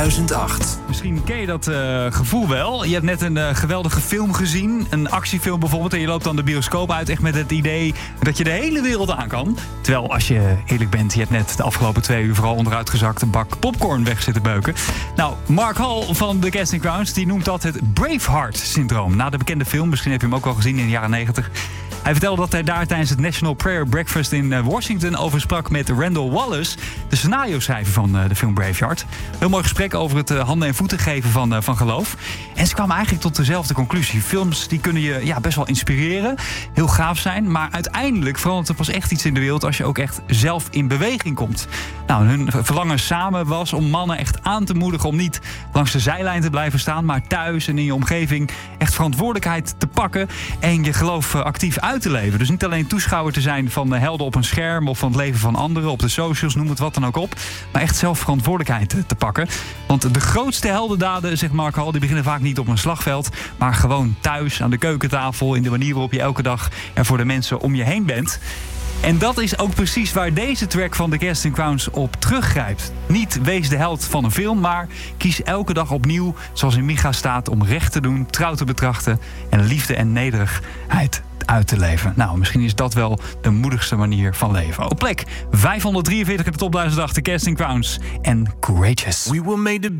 2008. Misschien ken je dat gevoel wel. Je hebt net een geweldige film gezien. Een actiefilm bijvoorbeeld. En je loopt dan de bioscoop uit echt met het idee dat je de hele wereld aan kan. Terwijl als je eerlijk bent, je hebt net de afgelopen 2 uur vooral onderuitgezakt een bak popcorn weg zitten beuken. Nou, Mark Hall van The Casting Crowns die noemt dat het Braveheart-syndroom. Na de bekende film, misschien heb je hem ook wel gezien in de jaren 90. Hij vertelde dat hij daar tijdens het National Prayer Breakfast in Washington over sprak met Randall Wallace, de scenario-schrijver van de film Braveheart. Heel mooi gesprek over het handen en voeten geven van geloof. En ze kwamen eigenlijk tot dezelfde conclusie. Films die kunnen je best wel inspireren, heel gaaf zijn, maar uiteindelijk verandert er pas echt iets in de wereld als je ook echt zelf in beweging komt. Nou, hun verlangen samen was om mannen echt aan te moedigen om niet langs de zijlijn te blijven staan, maar thuis en in je omgeving echt verantwoordelijkheid te pakken en je geloof actief uit te leven. Dus niet alleen toeschouwer te zijn van helden op een scherm of van het leven van anderen op de socials, noem het wat dan ook op, maar echt zelf verantwoordelijkheid te pakken. Want de grootste heldendaden, zegt Mark Hall, die beginnen vaak niet op een slagveld, maar gewoon thuis aan de keukentafel in de manier waarop je elke dag er voor de mensen om je heen bent. En dat is ook precies waar deze track van The Casting Crowns op teruggrijpt. Niet wees de held van een film, maar kies elke dag opnieuw, zoals in Micha staat, om recht te doen, trouw te betrachten en liefde en nederigheid uit te leven. Nou, misschien is dat wel de moedigste manier van leven. Op plek 543 in de top 1008, The Casting Crowns en Courageous. We were made to